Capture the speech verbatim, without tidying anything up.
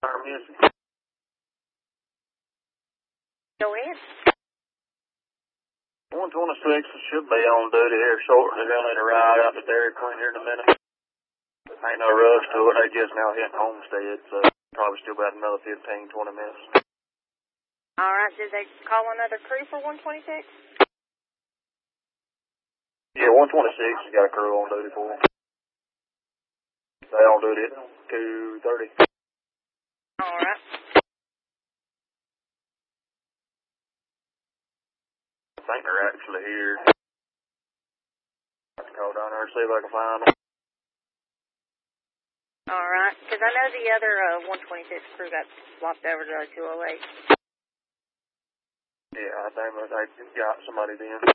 Go ahead. one twenty-six should be on duty here shortly. They're going to ride out to Dairy Queen here in a minute. Ain't no rush to it. They just now hitting Homestead, so probably still about another fifteen, twenty minutes. All right. Did they call another crew for one twenty-six? Yeah, one twenty-six has got a crew on duty for them. They on duty at two thirty. All right. I think they're actually here. I have to call down there and see if I can find them. All right, because I know the other uh, one twenty-six crew got swapped over to two oh eight. Yeah, I think they got somebody then.